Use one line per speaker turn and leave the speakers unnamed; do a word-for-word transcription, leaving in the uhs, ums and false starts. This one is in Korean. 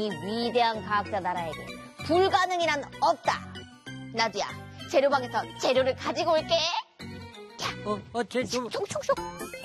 이 위대한 과학자 나라에게 불가능이란 없다. 나두야, 재료방에서 재료를 가지고 올게.
어, 어, 제, 좀,
슉슉슉.